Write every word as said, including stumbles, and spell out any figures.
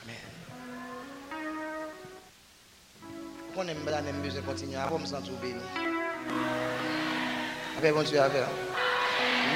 On aime bien, on aime besoin de continuer. Avant, je me sens tout béni. Après, bon Dieu à faire.